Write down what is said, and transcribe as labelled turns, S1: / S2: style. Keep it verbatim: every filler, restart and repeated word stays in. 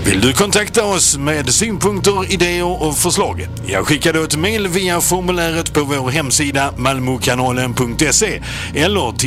S1: Vill du kontakta oss med synpunkter, idéer och förslag? Jag skickar då ett mejl via formuläret på vår hemsida malmokanalen punkt se eller till